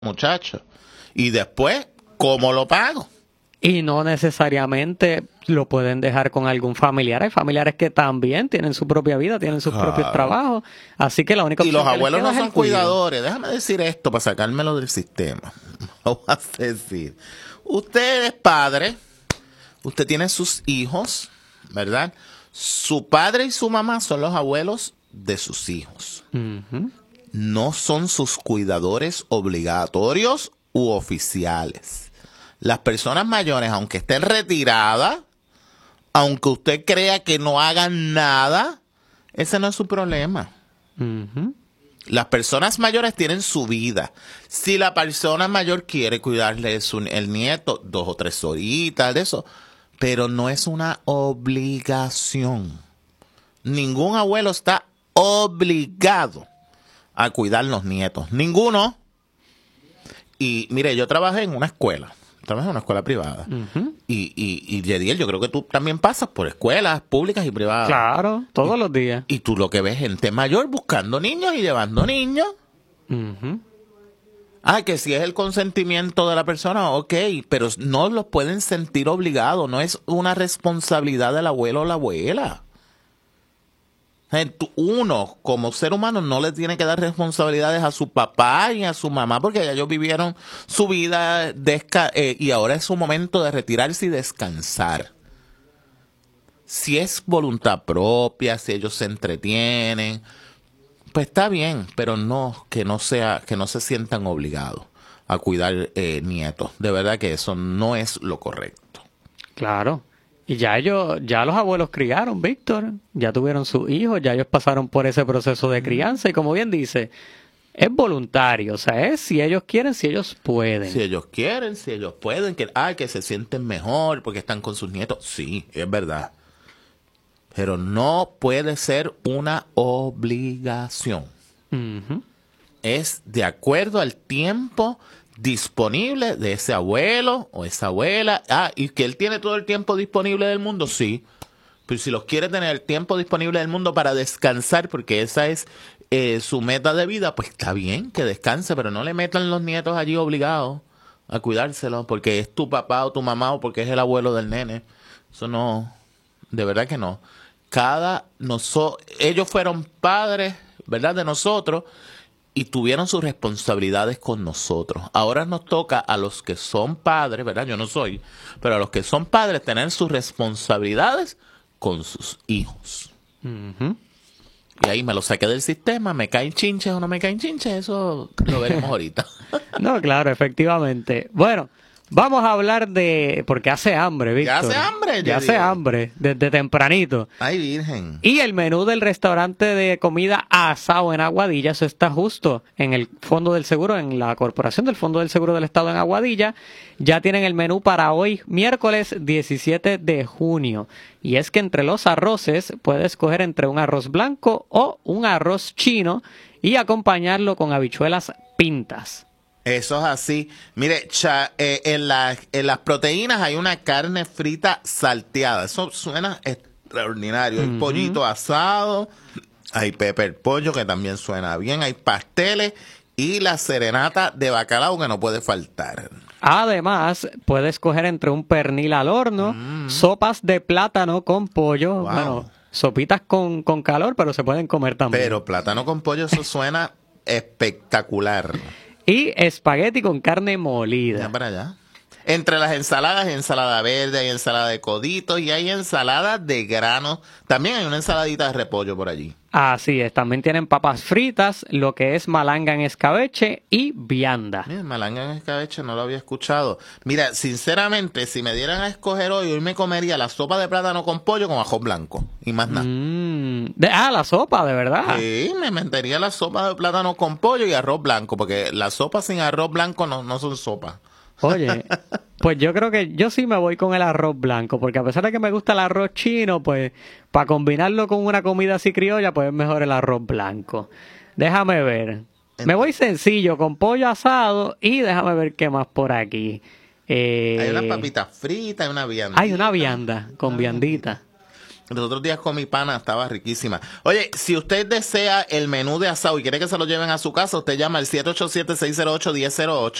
muchacho. Y después, ¿cómo lo pago? Y no necesariamente lo pueden dejar con algún familiar. Hay familiares que también tienen su propia vida, tienen sus propios trabajos. Así que la única Y los opción que les abuelos queda no es son el cuidado. cuidadores. Déjame decir esto para sacármelo del sistema. Lo voy a decir. Usted es padre, usted tiene sus hijos, ¿verdad? Su padre y su mamá son los abuelos de sus hijos. No son sus cuidadores obligatorios u oficiales. Las personas mayores, aunque estén retiradas, aunque usted crea que no hagan nada, ese no es su problema. Las personas mayores tienen su vida. Si la persona mayor quiere cuidarle el nieto 2 o 3 horitas de eso, pero no es una obligación. Ningún abuelo está obligado a cuidar los nietos. Ninguno. Y mire, yo trabajé en una escuela. Trabajé en una escuela privada. Y Yediel, yo creo que tú también pasas por escuelas públicas y privadas. Claro, todos los días. Y tú lo que ves gente mayor buscando niños y llevando niños. Que si es el consentimiento de la persona, ok, pero no los pueden sentir obligados. No es una responsabilidad del abuelo o la abuela. Uno, como ser humano, no le tiene que dar responsabilidades a su papá y a su mamá porque ellos vivieron su vida y ahora es su momento de retirarse y descansar. Si es voluntad propia, si ellos se entretienen, pues está bien, pero no que no se sientan obligados a cuidar nietos. De verdad que eso no es lo correcto. Claro. Y ya los abuelos criaron, Víctor, ya tuvieron sus hijos, ya ellos pasaron por ese proceso de crianza y como bien dice, es voluntario, o sea, es si ellos quieren, si ellos pueden. Si ellos quieren, si ellos pueden, que se sienten mejor porque están con sus nietos, sí, es verdad. Pero no puede ser una obligación. Es de acuerdo al tiempo disponible de ese abuelo o esa abuela. Y que él tiene todo el tiempo disponible del mundo, sí. Pero si los quiere tener el tiempo disponible del mundo para descansar, porque esa es su meta de vida, pues está bien que descanse, pero no le metan los nietos allí obligados a cuidárselos porque es tu papá o tu mamá o porque es el abuelo del nene. Eso no, de verdad que no. Ellos fueron padres, ¿verdad?, de nosotros, y tuvieron sus responsabilidades con nosotros. Ahora nos toca a los que son padres, ¿verdad? Yo no soy, pero a los que son padres tener sus responsabilidades con sus hijos. Y ahí me lo saqué del sistema, me caen chinches o no me caen chinches, eso lo veremos ahorita. No, claro, efectivamente. Bueno, vamos a hablar porque hace hambre, Víctor. Ya hace hambre, ya hace hambre, desde tempranito. Ay, virgen. Y el menú del restaurante de comida Asado en Aguadilla, eso está justo en el Fondo del Seguro, en la Corporación del Fondo del Seguro del Estado en Aguadilla. Ya tienen el menú para hoy, miércoles 17 de junio. Y es que entre los arroces puedes escoger entre un arroz blanco o un arroz chino y acompañarlo con habichuelas pintas. Eso es así. Mire, en las proteínas hay una carne frita salteada. Eso suena extraordinario. Hay pollito asado, hay pepper pollo que también suena bien, hay pasteles y la serenata de bacalao que no puede faltar. Además, puedes escoger entre un pernil al horno, sopas de plátano con pollo, Wow. Bueno, sopitas con calor, pero se pueden comer también. Pero plátano con pollo, eso suena espectacular. Y espagueti con carne molida. Ya para allá. Entre las ensaladas, hay ensalada verde, hay ensalada de coditos y hay ensalada de granos. También hay una ensaladita de repollo por allí. Así es, también tienen papas fritas, lo que es malanga en escabeche y vianda. Mira, malanga en escabeche no lo había escuchado. Mira, sinceramente, si me dieran a escoger hoy me comería la sopa de plátano con pollo con ajo blanco y más nada. La sopa, de verdad. Sí, me metería la sopa de plátano con pollo y arroz blanco, porque la sopa sin arroz blanco no son sopas. Oye, pues yo creo que yo sí me voy con el arroz blanco, porque a pesar de que me gusta el arroz chino, pues para combinarlo con una comida así criolla, pues es mejor el arroz blanco. Déjame ver. Me voy sencillo, con pollo asado y déjame ver qué más por aquí. Hay unas papitas fritas, hay una vianda. Hay una vianda con viandita. Los otros días con mi pana, estaba riquísima. Oye, si usted desea el menú de asado y quiere que se lo lleven a su casa, usted llama al 787-608-1008.